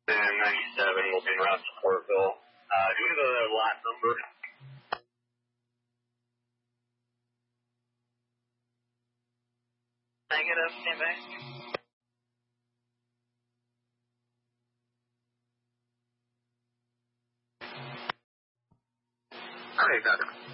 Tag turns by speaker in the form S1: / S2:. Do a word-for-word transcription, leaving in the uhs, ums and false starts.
S1: And ninety-seven will be en route to Portville. Uh, do we have a lot number?
S2: Negative, stand by.
S1: All right, Doctor